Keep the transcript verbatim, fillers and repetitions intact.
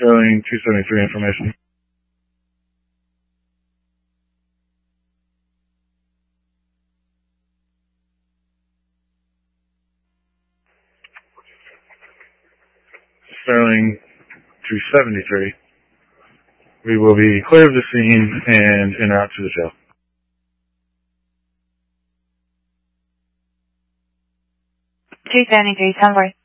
Sterling two seventy-three information. Sterling two seventy-three. We will be clear of the scene and en route to the jail. two seventy-three, ten four.